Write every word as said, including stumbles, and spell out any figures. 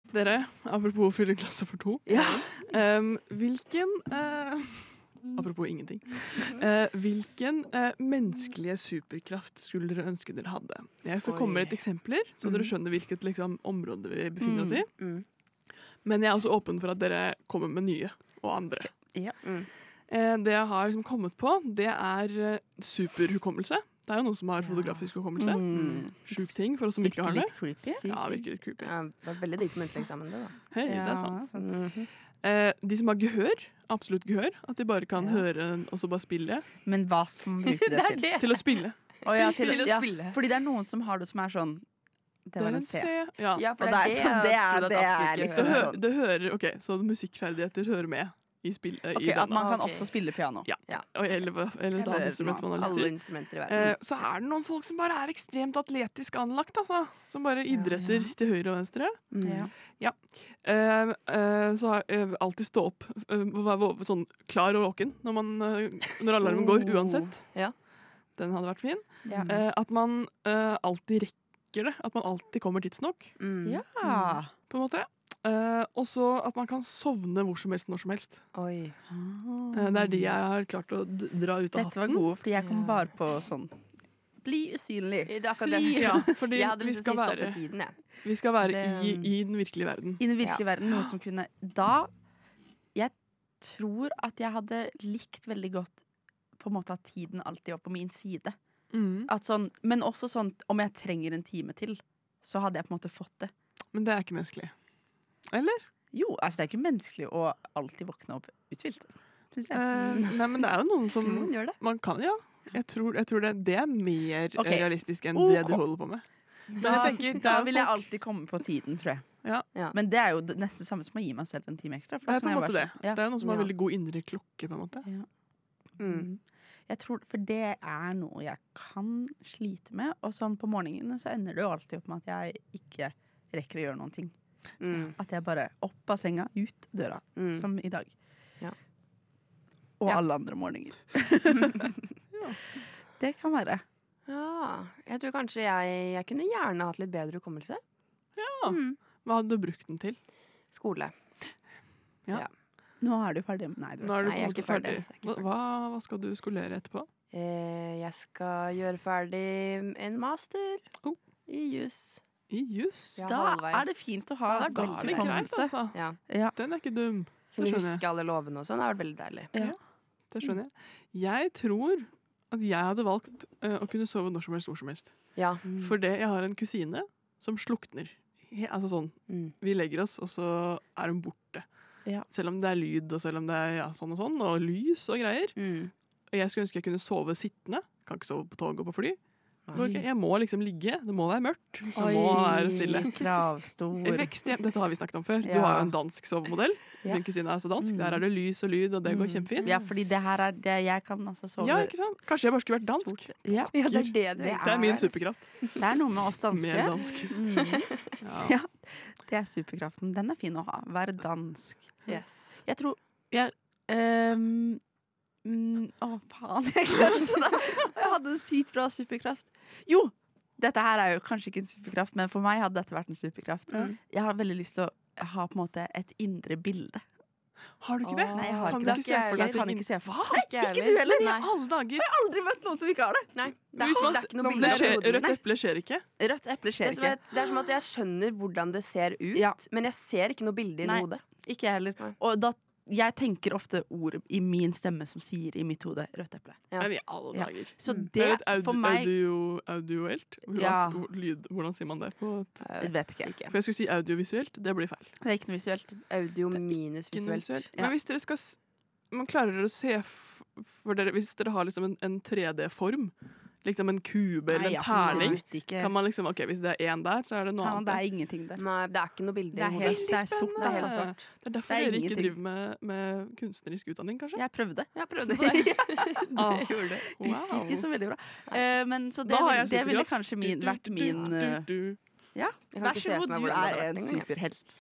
dere, apropos fylle klasse for to. Ja. Um, hvilken uh, Apropos ingenting. Uh, hvilken uh, menneskelige superkraft skulle dere ønske dere hadde? Jeg skal Oi. komme med et eksempler, så Mm. dere skjønner hvilket liksom, område vi befinner oss i. Mm. Men jeg er også åpen for at dere kommer med nye og andre. Ja. Mm. Uh, det jeg har liksom, kommet på, det er uh, superhukommelse. Det er jo noen som har fotografisk hukommelse. Mm. Sjuk ting for oss som ikke har det. Litt creepy. Sykt Ja, digg. virker litt creepy. Ja, det var veldig digg på muntlig eksamen, det da. Hei, det Ja, er sant. sant. Mhm. Eh, de som har gehør, absolutt gehør, at de bare kan Ja. høre og så bare spille, Men hva skal man bruke det, Det er til? det. til å spille. Å, ja, til, Til å ja, spille. fordi det er noen som har det som er sånn Det var en C. Ja. Ja, for Og det er det det er sånn, det jeg er- trodde at det er absolutt ikke liksom Så, hører. hø det hører, ok, så musikkferdigheter hører med i, spill, eh, Ok, i At denne. man kan Ok. også spille piano. Ja. Ja. Og- Eller, hva- eller et Eller annet instrument man har lyst Alle til. instrumenter i Eh, verden. så er det noen folk som bare er ekstremt atletisk anlagt, altså. Som bare idretter ja. til høyre og venstre. Mm. Ja. Eh, eh, så har jeg alltid stå opp, eh, være vå- sånn klar og våken når, man, eh, når alarmen går, Oh. uansett. Ja. Den hadde vært fin. Ja. Eh, at man eh, alltid rekker det. At man alltid kommer tidsnok, Mm. Ja. på en måte. Eh, og så at man kan sovne hvor som helst, når som helst. Oi. Eh, det er de jeg har klart å d dra ut av Dette var hatten. gode, fordi jeg kom Ja. bare på sånn Bli usynlig. Det er akkurat det. Fly. Ja, fordi Jeg hadde vi lyst til skal å si stoppe være, tiden, jeg. vi skal være Det- i, i den virkelige verden. I den virkelige verden. Noe som kunne Da Jeg tror at jeg hadde likt veldig godt på en måte at tiden alltid var på min side. Mm. At sånn, men også sånn om jeg trenger en time til, så hadde jeg på en måte fått det. Men det er ikke menneskelig. Eller? Jo, altså det er ikke menneskelig å alltid våkne opp uthvilt. Synes jeg. Eh, nei, men det er jo noen som Noen gjør det. Man kan, ja. Jeg tror, jeg tror det, det er mer Ok. eh, realistisk enn Ok. det du holder på med. Men Da, jeg tenker, det da er vil jeg folk- alltid komme på tiden, tror jeg. Ja. Ja. Men det er jo det- nesten det samme som å gi meg selv en time ekstra. for Det da er på kan en jeg måte bare det. sånn- Ja. Det er noen som har Ja. veldig god indre klokke, på en måte. Ja. Mm. Jeg tror, For det er noe jeg kan slite med. Og sånn på morgenene så ender det jo alltid opp med at jeg ikke rekker å gjøre noen ting. Mm. At jeg bare opp av senga, ut døra. Mm. Som i dag. Ja. Og Ja. alle andre morgener. Det kan være. Ja, jeg tror kanskje jeg, jeg kunne gjerne hatt litt bedre hukommelse. Ja. Mm. Hva hadde du brukt den til? Skole. Nå er du ferdig. Nei, du Nå er du Nei, på jeg en er måte ikke ferdig, ferdig. så jeg er ikke Hva, hva hva skal du skolere etterpå? Eh, jeg skal gjøre ferdig en master Oh. i juss. I juss? Ja, Da halvveis. er det fint å ha Da er det Da godt er det greit, hukommelse. altså. Ja. Ja. Den er ikke dum. Det Kunne skjønner jeg. huske alle lovene og sånn. Det har vært veldig deilig. Ja. Det skjønner jeg. Jeg tror at jeg hadde valgt eh, å kunne sove når som helst, hvor som helst. Ja. Fordi jeg har en kusine som slukner. He altså sånn, Mm. Vi legger oss, og så er hun borte. Ja. Selv om det er lyd, og selv om det er ja, sånn og sånn, og lys og greier. Mm. Og jeg skulle ønske jeg kunne sove sittende. Kan ikke sove på tog og på fly. Oi. Jeg må liksom ligge. Det må være mørkt. Det må være stille. Kravstor. Ekstremt, dette har vi snakket om før. Du Ja. har jo en dansk sovemodell. Ja. Min kusine er også dansk. Mm. Der er det lys og lyd, og det går Mm. kjempefint. Ja, fordi det her er det jeg kan altså sove Ja, ikke sant? Kanskje jeg bare skulle vært dansk. stort- Ja. Ja, det er det det, Det Det er min superkraft. Det er noe med oss danske. Mer dansk. Mm. Ja. Ja. Det er superkraften. Den er fin å ha. Være dansk. Yes. Jeg tror jeg, ehm, mm, Å, faen, jeg glemte det! Jeg hadde en sykt bra superkraft. Jo! Dette her er jo kanskje ikke en superkraft, men for meg hadde dette vært en superkraft. Mm. Jeg har veldig lyst til å ha på en måte et indre bilde. Har du ikke det? Nei, jeg har kan ikke du det. ikke se for Jeg deg kan at ikke se for Hva? Nei, Ikke ikke du heller! I Nei. alle dager! Jeg har aldri møtt noen som ikke har det. Nei, det er, Hvis man, det er ikke noe det bilde i skjer, hodet. rødt eple skjer ikke. Rødt eple Det skjer er, som ikke. at, det er som at jeg skjønner hvordan det ser ut, Ja. men jeg ser ikke noe bilde Nei. i hodet. Ikke jeg heller. Nei. Og da, jeg tenker ofte ord i min stemme som sier i mitt hode rødt eple. Ja. Men i alle Ja. dager. Så Mm. Det er det et audio, for meg audio, audioelt. Hvordan, Ja. lyd, hvordan sier man det? På et, Jeg vet ikke. Ikke. for jeg skulle si audiovisuelt. Det blir feil. Det er ikke noe visuelt. Audio minus Ikke noe visuelt. visuelt. Ja. Men hvis dere skal s- man klarer dere å se f for dere, hvis dere har liksom en, en tre D-form, liksom en kube eller Nei, en terning, absolutt ikke. kan man liksom, ok, hvis det er én der, så er det noe Faen, det annet. er ingenting der. Nei, det er ikke noe bilde Det er i hodet. helt det er sort. spennende. Det er helt Altså. svart. Det er derfor Det er dere ikke ingenting. driver med, med kunstnerisk utdanning, kanskje? Jeg prøvde. Jeg prøvde på det. Ah, Jeg gjorde det. Gikk ikke så veldig bra. Eh, men så det, Da har vil- jeg det ville superkraft. kanskje min, Du, du, vært du, min du, eh, du. Ja, Jeg kan vær ikke se så for god, meg du hvordan det er hadde vært en engang, jeg. superhelt.